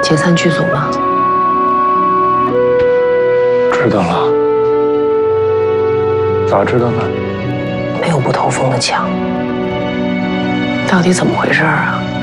解散剧组吗？ 知道了。咋知道的？ 没有不透风的墙。到底怎么回事啊？